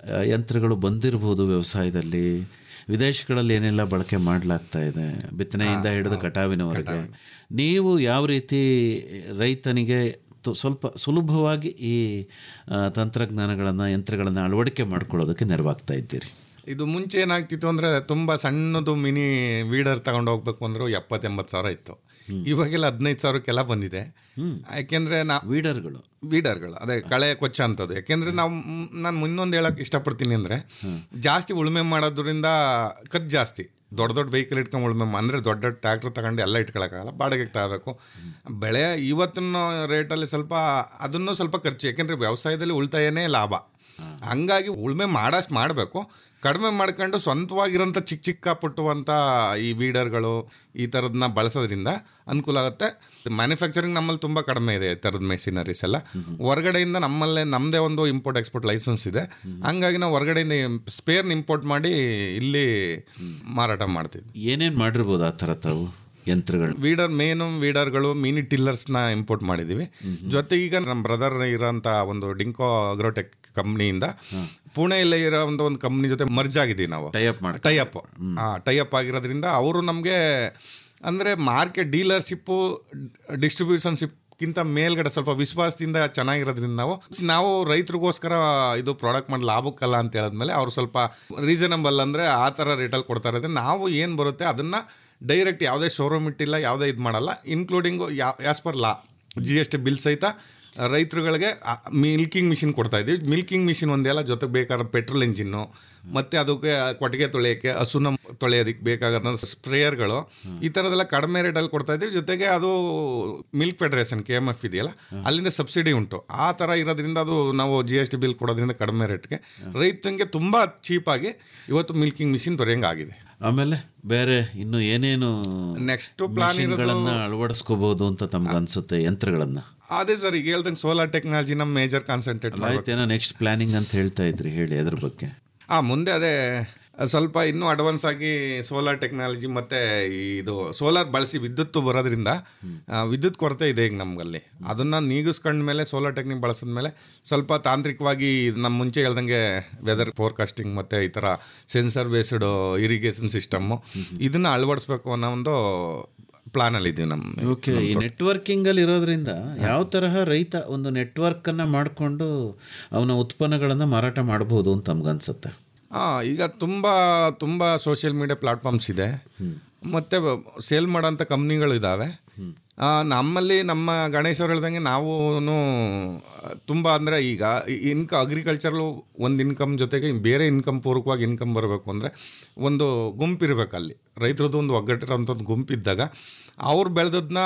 ಯಂತ್ರಗಳು ಬಂದಿರಬಹುದು ವ್ಯವಸಾಯದಲ್ಲಿ, ವಿದೇಶಗಳಲ್ಲಿ ಏನೆಲ್ಲ ಬಳಕೆ ಮಾಡಲಾಗ್ತಾ ಇದೆ, ಬಿತ್ತನೆಯಿಂದ ಹಿಡಿದು ಕಟಾವಿನವರೆಗೆ. ನೀವು ಯಾವ ರೀತಿ ರೈತನಿಗೆ ಸ್ವಲ್ಪ ಸುಲಭವಾಗಿ ಈ ತಂತ್ರಜ್ಞಾನಗಳನ್ನು, ಯಂತ್ರಗಳನ್ನು ಅಳವಡಿಕೆ ಮಾಡ್ಕೊಳ್ಳೋದಕ್ಕೆ ನೆರವಾಗ್ತಾ ಇದ್ದೀರಿ? ಇದು ಮುಂಚೆ ಏನಾಗ್ತಿತ್ತು ಅಂದರೆ ತುಂಬ ಸಣ್ಣದು ಮಿನಿ ವೀಡರ್ ತಗೊಂಡು ಹೋಗ್ಬೇಕು ಅಂದರೂ 70-80 ಸಾವಿರ ಇತ್ತು. ಇವಾಗೆಲ್ಲ 15 ಸಾವಿರಕ್ಕೆಲ್ಲ ಬಂದಿದೆ. ಯಾಕೆಂದರೆ ವೀಡರ್ಗಳು ಅದೇ ಕಳೆ ಕೊಚ್ಚ ಅಂಥದ್ದು. ಯಾಕೆಂದರೆ ನಾನು ಇನ್ನೊಂದು ಹೇಳೋಕ್ಕೆ ಇಷ್ಟಪಡ್ತೀನಿ ಅಂದರೆ, ಜಾಸ್ತಿ ಉಳುಮೆ ಮಾಡೋದ್ರಿಂದ ಖರ್ಚು ಜಾಸ್ತಿ. ದೊಡ್ಡ ವೆಹಿಕಲ್ ಇಟ್ಕೊಂಡು ಉಳುಮೆ ಅಂದರೆ ದೊಡ್ಡ ಟ್ರ್ಯಾಕ್ಟರ್ ತಗೊಂಡು ಎಲ್ಲ ಇಟ್ಕೊಳ್ಳೋಕ್ಕಾಗಲ್ಲ, ಬಾಡಿಗೆಗೆ ತಗೋಬೇಕು. ಬೆಳೆ ಇವತ್ತಿನ ರೇಟಲ್ಲಿ ಅದನ್ನು ಸ್ವಲ್ಪ ಖರ್ಚು. ಯಾಕೆಂದರೆ ವ್ಯವಸಾಯದಲ್ಲಿ ಉಳಿತಾಯನೇ ಲಾಭ. ಹಂಗಾಗಿ ಉಳುಮೆ ಮಾಡೋಷ್ಟು ಮಾಡಬೇಕು, ಕಡಿಮೆ ಮಾಡ್ಕೊಂಡು ಸ್ವಂತವಾಗಿರೋಂಥ ಚಿಕ್ಕ ಪುಟ್ಟುವಂಥ ಈ ವೀಡರ್ಗಳು ಈ ಥರದನ್ನ ಬಳಸೋದ್ರಿಂದ ಅನುಕೂಲ ಆಗುತ್ತೆ. ಮ್ಯಾನುಫ್ಯಾಕ್ಚರಿಂಗ್ ನಮ್ಮಲ್ಲಿ ತುಂಬ ಕಡಿಮೆ ಇದೆ ಈ ಥರದ ಮೆಷಿನರೀಸ್ ಎಲ್ಲ. ಹೊರಗಡೆಯಿಂದ ನಮ್ಮದೇ ಒಂದು ಇಂಪೋರ್ಟ್ ಎಕ್ಸ್ಪೋರ್ಟ್ ಲೈಸೆನ್ಸ್ ಇದೆ. ಹಂಗಾಗಿ ನಾವು ಹೊರಗಡೆಯಿಂದ ಸ್ಪೇರ್ನ ಇಂಪೋರ್ಟ್ ಮಾಡಿ ಇಲ್ಲಿ ಮಾರಾಟ ಮಾಡ್ತೀವಿ. ಏನೇನು ಮಾಡಿರ್ಬೋದು ಆ ಥರ ತಾವು ಯಂತ್ರಗಳು? ವೀಡರ್ಗಳು, ಮಿನಿ ಟಿಲ್ಲರ್ಸ್ನ ಇಂಪೋರ್ಟ್ ಮಾಡಿದ್ದೀವಿ. ಜೊತೆಗೆ ಈಗ ನಮ್ಮ ಬ್ರದರ್ ಇರೋಂಥ ಒಂದು ಡಿಂಕೋ ಅಗ್ರೋಟೆಕ್ ಕಂಪ್ನಿಯಿಂದ ಪುಣೆಯಲ್ಲೇ ಇರೋ ಒಂದು ಕಂಪ್ನಿ ಜೊತೆ ಮರ್ಜ್ ಆಗಿದ್ದೀವಿ ನಾವು. ಟೈಅಪ್ ಆಗಿರೋದ್ರಿಂದ ಅವರು ನಮಗೆ ಅಂದರೆ ಮಾರ್ಕೆಟ್ ಡೀಲರ್ಶಿಪ್ಪು, ಡಿಸ್ಟ್ರಿಬ್ಯೂಷನ್ಶಿಪ್ಗಿಂತ ಮೇಲ್ಗಡೆ ಸ್ವಲ್ಪ ವಿಶ್ವಾಸದಿಂದ ಚೆನ್ನಾಗಿರೋದ್ರಿಂದ ನಾವು ರೈತರಿಗೋಸ್ಕರ ಇದು ಪ್ರಾಡಕ್ಟ್ ಮಾಡಿ ಲಾಭಕ್ಕಲ್ಲ ಅಂತ ಹೇಳಿದ್ಮೇಲೆ ಅವರು ಸ್ವಲ್ಪ ರೀಸನಬಲ್ ಅಂದರೆ ಆ ಥರ ರೇಟಲ್ಲಿ ಕೊಡ್ತಾ ಇರೋದ್ರೆ ನಾವು ಏನು ಬರುತ್ತೆ ಅದನ್ನು ಡೈರೆಕ್ಟ್ ಯಾವುದೇ ಶೋರೂಮ್ ಇಟ್ಟಿಲ್ಲ, ಯಾವುದೇ ಇದು ಮಾಡಲ್ಲ, including as per law GST bill ಸಹಿತ ರೈತರುಗಳಿಗೆ ಮಿಲ್ಕಿಂಗ್ ಮಿಷಿನ್ ಕೊಡ್ತಾ ಇದ್ದೀವಿ. ಮಿಲ್ಕಿಂಗ್ ಮಿಷಿನ್ ಒಂದೆಲ್ಲ ಜೊತೆಗೆ ಬೇಕಾದ ಪೆಟ್ರೋಲ್ ಇಂಜಿನ್ನು, ಮತ್ತು ಅದಕ್ಕೆ ಕೊಟ್ಟಿಗೆ ತೊಳೆಯೋಕ್ಕೆ, ಹಸುನ ತೊಳೆಯೋದಕ್ಕೆ ಬೇಕಾದ ಸ್ಪ್ರೇಯರ್ಗಳು, ಈ ಥರದೆಲ್ಲ ಕಡಿಮೆ ರೇಟಲ್ಲಿ ಕೊಡ್ತಾ ಇದ್ದೀವಿ. ಜೊತೆಗೆ ಅದು ಮಿಲ್ಕ್ ಫೆಡರೇಷನ್ KMF ಇದೆಯಲ್ಲ, ಅಲ್ಲಿಂದ ಸಬ್ಸಿಡಿ ಉಂಟು. ಆ ಥರ ಇರೋದ್ರಿಂದ ಅದು ನಾವು GST ಬಿಲ್ ಕೊಡೋದ್ರಿಂದ ಕಡಿಮೆ ರೇಟ್ಗೆ ರೈತನಿಗೆ ತುಂಬ ಚೀಪಾಗಿ ಇವತ್ತು ಮಿಲ್ಕಿಂಗ್ ಮಿಷಿನ್ ದೊರೆಯಂಗಾಗಿದೆ. ಆಮೇಲೆ ಬೇರೆ ಇನ್ನು ಏನೇನು ನೆಕ್ಸ್ಟ್ ಪ್ಲಾನ್ಗಳನ್ನು ಅಳವಡಿಸ್ಕೋಬಹುದು ಅಂತ ತಮ್ಗೆ ಅನ್ಸುತ್ತೆ ಯಂತ್ರಗಳನ್ನು? ಅದೇ ಸರ್, ಈಗ ಹೇಳ್ದಂಗೆ ಸೋಲಾರ್ ಟೆಕ್ನಾಲಜಿ ನಮ್ಮ ಮೇಜರ್ ಕಾನ್ಸಂಟ್ರೇಟ್ ಆಯ್ತೇನೋ. ನೆಕ್ಸ್ಟ್ ಪ್ಲಾನಿಂಗ್ ಅಂತ ಹೇಳ್ತಾ ಇದ್ರಿ, ಹೇಳಿ ಅದ್ರ ಬಗ್ಗೆ. ಮುಂದೆ ಅದೇ ಸ್ವಲ್ಪ ಇನ್ನೂ ಅಡ್ವಾನ್ಸ್ ಆಗಿ ಸೋಲಾರ್ ಟೆಕ್ನಾಲಜಿ ಮತ್ತು ಇದು ಸೋಲಾರ್ ಬಳಸಿ ವಿದ್ಯುತ್ ಬರೋದ್ರಿಂದ ವಿದ್ಯುತ್ ಕೊರತೆ ಇದೆ ಈಗ ನಮಗಲ್ಲಿ. ಅದನ್ನು ನೀಗಿಸ್ಕೊಂಡ ಮೇಲೆ ಸೋಲಾರ್ ಟೆಕ್ನಿಕ್ ಬಳಸಿದ್ಮೇಲೆ ಸ್ವಲ್ಪ ತಾಂತ್ರಿಕವಾಗಿ ನಮ್ಮ ಮುಂಚೆ ಹೇಳ್ದಂಗೆ ವೆದರ್ ಫೋರ್ಕಾಸ್ಟಿಂಗ್ ಮತ್ತು ಈ ಥರ ಸೆನ್ಸರ್ ಬೇಸ್ಡ್ ಇರಿಗೇಷನ್ ಸಿಸ್ಟಮ್ಮು ಇದನ್ನು ಅಳವಡಿಸ್ಬೇಕು ಅನ್ನೋ ಒಂದು ಪ್ಲಾನಲ್ಲಿ ಇದ್ದೀವಿ ನಮ್ಮ. ಓಕೆ, ಈ ನೆಟ್ವರ್ಕಿಂಗಲ್ಲಿ ಇರೋದ್ರಿಂದ ಯಾವ ತರಹ ರೈತ ಒಂದು ನೆಟ್ವರ್ಕನ್ನು ಮಾಡಿಕೊಂಡು ಅವನ ಉತ್ಪನ್ನಗಳನ್ನು ಮಾರಾಟ ಮಾಡ್ಬೋದು ಅಂತ ನಮ್ಗನ್ಸುತ್ತೆ? ಈಗ ತುಂಬ ಸೋಷಿಯಲ್ ಮೀಡಿಯಾ ಪ್ಲಾಟ್ಫಾರ್ಮ್ಸ್ ಇದೆ, ಮತ್ತು ಸೇಲ್ ಮಾಡೋಂಥ ಕಂಪ್ನಿಗಳಿದ್ದಾವೆ. ನಮ್ಮಲ್ಲಿ ನಮ್ಮ ಗಣೇಶ್ ಅವ್ರು ಹೇಳ್ದಂಗೆ ನಾವು ತುಂಬ ಅಂದರೆ ಈಗ ಅಗ್ರಿಕಲ್ಚರ್ಲು ಒಂದು ಇನ್ಕಮ್ ಜೊತೆಗೆ ಬೇರೆ ಇನ್ಕಮ್ ಪೂರ್ವಕವಾಗಿ ಇನ್ಕಮ್ ಬರಬೇಕು ಅಂದರೆ ಒಂದು ಗುಂಪಿರಬೇಕು. ಅಲ್ಲಿ ರೈತರದ್ದು ಒಂದು ಒಗ್ಗಟ್ಟಿರೋಂಥದ್ದು ಗುಂಪಿದ್ದಾಗ ಅವ್ರು ಬೆಳೆದದನ್ನ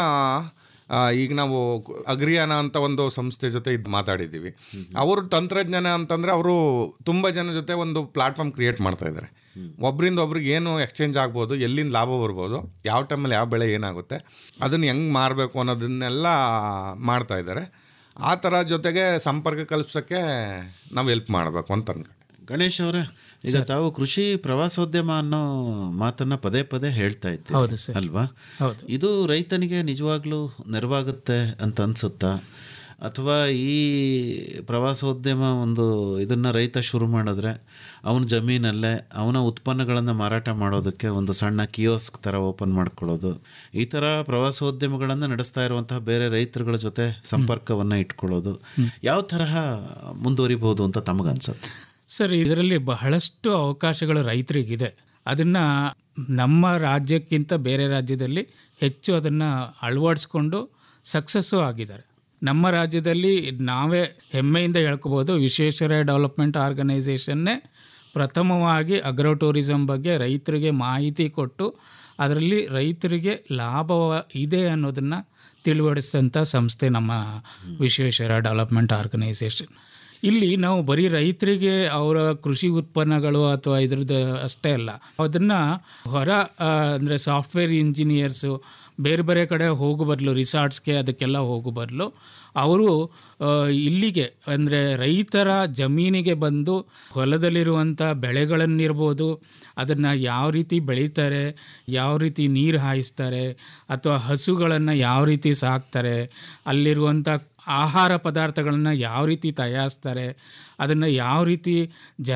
ಈಗ ನಾವು ಅಗ್ರಿಯಾನ ಅಂತ ಒಂದು ಸಂಸ್ಥೆ ಜೊತೆ ಮಾತಾಡಿದ್ದೀವಿ. ಅವರು ತಂತ್ರಜ್ಞಾನ ಅಂತಂದರೆ ಅವರು ತುಂಬ ಜನ ಜೊತೆ ಒಂದು ಪ್ಲಾಟ್ಫಾರ್ಮ್ ಕ್ರಿಯೇಟ್ ಮಾಡ್ತಾಯಿದ್ದಾರೆ. ಒಬ್ಬರಿಂದ ಒಬ್ರಿಗೆ ಏನು ಎಕ್ಸ್ಚೇಂಜ್ ಆಗ್ಬೋದು, ಎಲ್ಲಿಂದ ಲಾಭ ಬರ್ಬೋದು, ಯಾವ ಟೈಮಲ್ಲಿ ಯಾವ ಬೆಳೆ ಏನಾಗುತ್ತೆ, ಅದನ್ನು ಹೆಂಗೆ ಮಾರಬೇಕು ಅನ್ನೋದನ್ನೆಲ್ಲ ಮಾಡ್ತಾಯಿದ್ದಾರೆ. ಆ ಥರ ಜೊತೆಗೆ ಸಂಪರ್ಕ ಕಲ್ಪಿಸೋಕ್ಕೆ ನಾವು ಹೆಲ್ಪ್ ಮಾಡಬೇಕು ಅಂತ ಅಂದ್ಕೊಂಡು. ಗಣೇಶ್ ಅವರೇ, ಈಗ ತಾವು ಕೃಷಿ ಪ್ರವಾಸೋದ್ಯಮ ಅನ್ನೋ ಮಾತನ್ನು ಪದೇ ಹೇಳ್ತಾ ಇದ್ದೀವಿ ಅಲ್ವಾ? ಇದು ರೈತನಿಗೆ ನಿಜವಾಗ್ಲೂ ನೆರವಾಗುತ್ತೆ ಅಂತ ಅನಿಸುತ್ತಾ? ಅಥವಾ ಈ ಪ್ರವಾಸೋದ್ಯಮ ಒಂದು ಇದನ್ನು ರೈತ ಶುರು ಮಾಡಿದ್ರೆ ಅವನ ಜಮೀನಲ್ಲೇ ಅವನ ಉತ್ಪನ್ನಗಳನ್ನು ಮಾರಾಟ ಮಾಡೋದಕ್ಕೆ ಒಂದು ಸಣ್ಣ ಕಿಯೋಸ್ಕ್ ಥರ ಓಪನ್ ಮಾಡ್ಕೊಳ್ಳೋದು, ಈ ಥರ ಪ್ರವಾಸೋದ್ಯಮಗಳನ್ನು ನಡೆಸ್ತಾ ಇರುವಂತಹ ಬೇರೆ ರೈತರುಗಳ ಜೊತೆ ಸಂಪರ್ಕವನ್ನು ಇಟ್ಕೊಳ್ಳೋದು ಯಾವ ತರಹ ಮುಂದುವರಿಬೋದು ಅಂತ ತಮಗನ್ಸುತ್ತೆ? ಸರ್, ಇದರಲ್ಲಿ ಬಹಳಷ್ಟು ಅವಕಾಶಗಳು ರೈತರಿಗಿದೆ. ಅದನ್ನು ನಮ್ಮ ರಾಜ್ಯಕ್ಕಿಂತ ಬೇರೆ ರಾಜ್ಯದಲ್ಲಿ ಹೆಚ್ಚು ಅದನ್ನು ಅಳವಡಿಸ್ಕೊಂಡು ಸಕ್ಸಸ್ಸು ಆಗಿದ್ದಾರೆ. ನಮ್ಮ ರಾಜ್ಯದಲ್ಲಿ ನಾವೇ ಹೆಮ್ಮೆಯಿಂದ ಹೇಳ್ಕೋಬೋದು, ವಿಶ್ವೇಶ್ವರಯ್ಯ ಡೆವಲಪ್ಮೆಂಟ್ ಆರ್ಗನೈಸೇಷನ್ನೇ ಪ್ರಥಮವಾಗಿ ಅಗ್ರೋ ಟೂರಿಸಂ ಬಗ್ಗೆ ರೈತರಿಗೆ ಮಾಹಿತಿ ಕೊಟ್ಟು ಅದರಲ್ಲಿ ರೈತರಿಗೆ ಲಾಭ ಇದೆ ಅನ್ನೋದನ್ನು ತಿಳಿವಡಿಸಿದಂಥ ಸಂಸ್ಥೆ ನಮ್ಮ ವಿಶ್ವೇಶ್ವರಯ್ಯ ಡೆವಲಪ್ಮೆಂಟ್ ಆರ್ಗನೈಸೇಷನ್. ಇಲ್ಲಿ ನಾವು ಬರೀ ರೈತರಿಗೆ ಅವರ ಕೃಷಿ ಉತ್ಪನ್ನಗಳು ಅಥವಾ ಇದ್ರದ್ದು ಅಷ್ಟೇ ಅಲ್ಲ, ಅದನ್ನು ಹೊರ ಅಂದರೆ ಸಾಫ್ಟ್ವೇರ್ ಇಂಜಿನಿಯರ್ಸು ಬೇರೆ ಬೇರೆ ಕಡೆ ಹೋಗೋ ಬದಲು, ರಿಸಾರ್ಟ್ಸ್ಗೆ ಅದಕ್ಕೆಲ್ಲ ಹೋಗೋ ಬದಲು ಅವರು ಇಲ್ಲಿಗೆ ಅಂದರೆ ರೈತರ ಜಮೀನಿಗೆ ಬಂದು ಹೊಲದಲ್ಲಿರುವಂಥ ಬೆಳೆಗಳನ್ನಿರ್ಬೋದು, ಅದನ್ನು ಯಾವ ರೀತಿ ಬೆಳೀತಾರೆ, ಯಾವ ರೀತಿ ನೀರು ಹಾಯಿಸ್ತಾರೆ, ಅಥವಾ ಹಸುಗಳನ್ನು ಯಾವ ರೀತಿ ಸಾಕ್ತಾರೆ, ಅಲ್ಲಿರುವಂಥ ಆಹಾರ ಪದಾರ್ಥಗಳನ್ನು ಯಾವ ರೀತಿ ತಯಾರಿಸ್ತಾರೆ, ಅದನ್ನು ಯಾವ ರೀತಿ